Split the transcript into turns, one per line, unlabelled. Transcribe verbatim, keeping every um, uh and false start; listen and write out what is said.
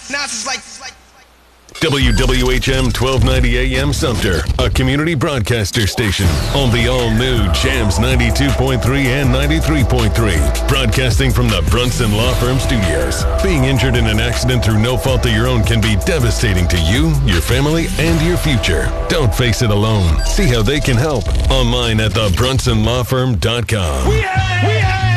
Now it's like, like
W W H M twelve ninety A M Sumter, a community broadcaster station on the all-new Jams ninety-two point three and ninety-three point three. Broadcasting from the Brunson Law Firm Studios. Being injured in an accident through no fault of your own can be devastating to you, your family, and your future. Don't face it alone. See how they can help online at the brunson law firm dot com.
we had, we had.